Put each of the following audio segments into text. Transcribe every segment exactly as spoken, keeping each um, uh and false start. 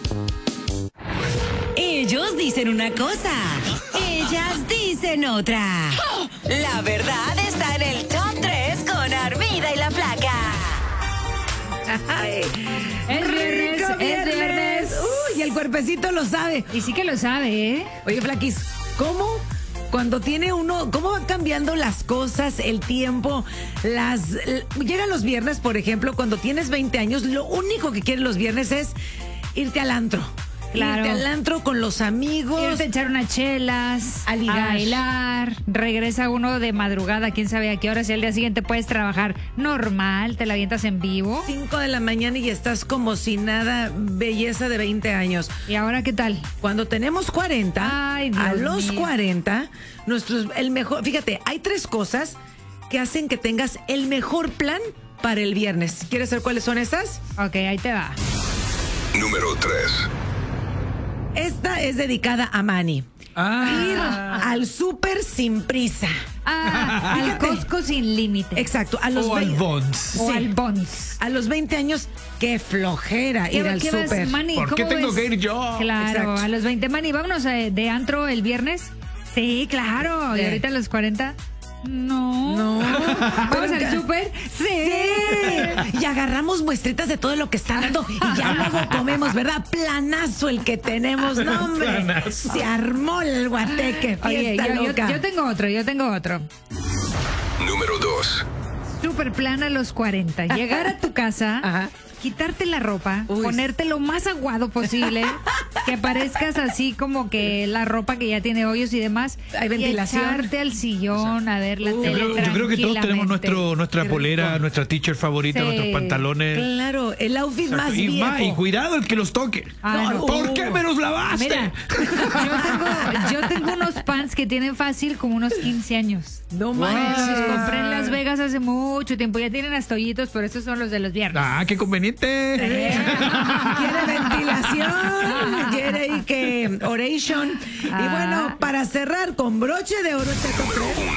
Ellos dicen una cosa, ellas dicen otra. La verdad está en el top tres con Armida y la Flaca. Ay, es viernes, Rico es viernes. Uy, el cuerpecito lo sabe. Y sí que lo sabe, ¿eh? Oye, Flaquis, ¿cómo cuando tiene uno, cómo van cambiando las cosas, el tiempo? Las l- Llegan los viernes, por ejemplo, cuando tienes veinte años, lo único que quieres los viernes es irte al antro. Claro. Irte al antro con los amigos. Irte a echar unas chelas, A ligar. bailar, regresa uno de madrugada, quién sabe a qué hora, si al día siguiente puedes trabajar normal, te la avientas en vivo. cinco de la mañana y estás como si nada, belleza de veinte años. ¿Y ahora qué tal? Cuando tenemos cuarenta, Ay, Dios a los mío. cuarenta, nuestros, el mejor, fíjate, hay tres cosas que hacen que tengas el mejor plan para el viernes. ¿Quieres saber cuáles son esas? Ok, ahí te va. Número tres. Esta es dedicada a Manny. Ah. Ir al súper sin prisa. Ah, al Fíjate. Costco sin límite. Exacto, a los O al veinte Bonds. O Sí. al Bonds. A los veinte años, qué flojera ir al ¿Qué vas, súper. Manny? ¿Por qué ¿Cómo tengo ves? que ir yo? Claro, Exacto. a los veinte, Manny, vámonos eh, de antro el viernes. Sí, claro. Sí. ¿Y ahorita a los cuarenta? No. No. ¿Vamos al súper? Sí. Sí. Y agarramos muestritas de todo lo que está dando y ya luego comemos, ¿verdad? Planazo el que tenemos, no, hombre. Planazo. Se armó el guateque, fiesta Oye, yo, yo- loca. yo tengo otro, yo tengo otro. Número dos. Super plan a los cuarenta. Llegar a tu casa, Ajá. quitarte la ropa, Uy. ponerte lo más aguado posible, que parezcas así como que la ropa que ya tiene hoyos y demás. Hay ventilación. Y echarte al sillón a ver la Uh, tele. yo Yo creo, yo creo que todos tenemos tranquilamente. nuestro, nuestra Qué polera, rico. nuestra t-shirt favorita, Sí. nuestros pantalones. Claro, el outfit Exacto. más y, viejo. más, y cuidado el que los toque. Ah, no. ¿Por qué me los lavaste? Mira, yo tengo, yo tengo unos pants que tienen fácil como unos quince años. No Los manches. compré en Las Vegas hace mucho tiempo. Ya tienen hasta hoyitos, pero estos son los de los viernes. Ah, qué conveniente. Quiere ventilación, quiere ahí que oration. Y Ah. bueno, para cerrar con broche de oro este top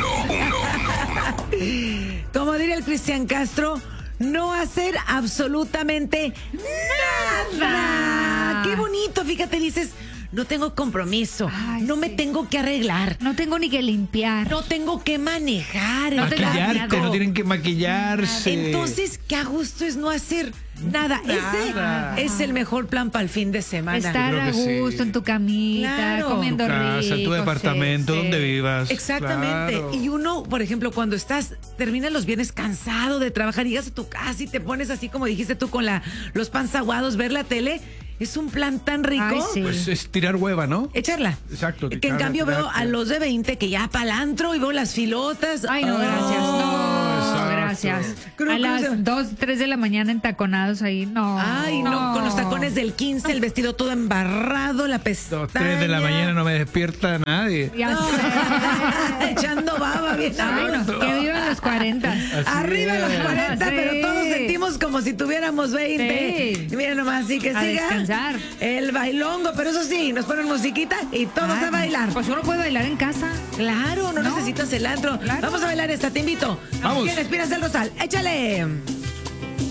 tres. Como diría el Cristian Castro, no hacer absolutamente nada. Nada. Qué bonito, fíjate, dices, no tengo compromiso, Ay, no me sí. tengo que arreglar, No tengo ni que limpiar. no tengo que manejar. No el tengo Maquillarte, tráfico. no tienen que maquillarse. Entonces, qué a gusto es no hacer nada. Nada. Ese es el mejor plan para el fin de semana. Estar creo a que sí. gusto en tu camita, Claro. comiendo tu casa, rico. tu departamento, sí, donde sí. vivas. Exactamente. Claro. Y uno, por ejemplo, cuando estás, terminas los viernes cansado de trabajar, llegas a tu casa y te pones así como dijiste tú con la, los pants aguados, ver la tele, es un plan tan rico. Ay, sí. Pues es tirar hueva, ¿no? Echarla. Exacto, Que en claro, cambio veo exacto. a los de veinte que ya palantro y veo las filotas. Ay, no, gracias. No, exacto. gracias. Creo A que las se- dos, tres de la mañana entaconados ahí. No. Ay, no, con los tacones del quince, el vestido todo embarrado, la pestaña. Dos, tres de la mañana no me despierta nadie. Ya No. sé. Echando baba, bien a Ay, no, gusto. que vivan los cuarenta. Así Arriba los es. cuarenta, Sí. pero todos sentimos como si tuviéramos veinte. Sí. Y mira nomás, así que A siga descansar. el bailongo, pero eso sí, nos ponen musiquita y todos Ay, a bailar. Pues uno puede bailar en casa. Claro, no, ¿No? necesitas el antro. Claro. Vamos a bailar esta, te invito. Vamos. ¿Quién Espinas el Rosal? Échale.